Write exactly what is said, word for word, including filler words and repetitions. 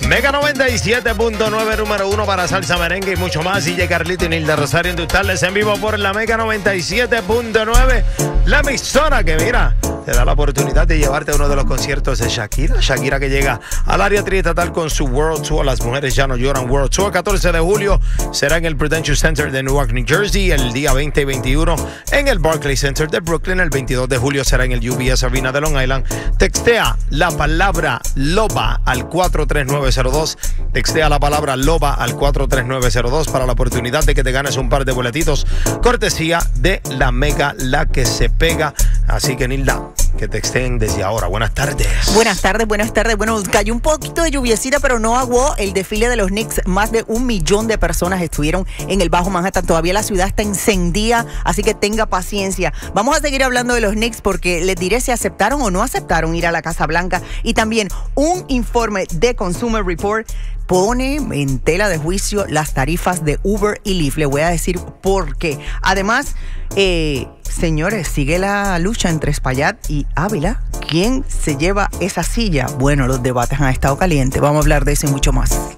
Mega noventa y siete punto nueve, número uno para salsa, merengue y mucho más. D J Carlito y Nilda Rosario industriales en vivo por la Mega noventa y siete punto nueve. La emisora que, mira, te da la oportunidad de llevarte a uno de los conciertos de Shakira. Shakira que llega al área triestatal con su World Tour. Las mujeres ya no lloran World Tour. catorce de julio será en el Prudential Center de Newark, New Jersey. El día veinte y veintiuno en el Barclays Center de Brooklyn. El veintidós de julio será en el U B S Arena de Long Island. Textea la palabra LOBA al cuatro tres nueve cero dos. Textea la palabra LOBA al cuatro tres nueve cero dos para la oportunidad de que te ganes un par de boletitos. Cortesía de la Mega, la que se pega. Así que, Nilda, que texten desde ahora. Buenas tardes. Buenas tardes, buenas tardes. Bueno, cayó un poquito de lluviecita, pero no aguó el desfile de los Knicks. Más de un millón de personas estuvieron en el Bajo Manhattan. Todavía la ciudad está encendida, así que tenga paciencia. Vamos a seguir hablando de los Knicks porque les diré si aceptaron o no aceptaron ir a la Casa Blanca. Y también un informe de Consumer Report pone en tela de juicio las tarifas de Uber y Lyft. Le voy a decir por qué. Además, eh, señores, sigue la lucha entre Espaillat y Ávila. ¿Quién se lleva esa silla? Bueno, los debates han estado calientes. Vamos a hablar de eso y mucho más.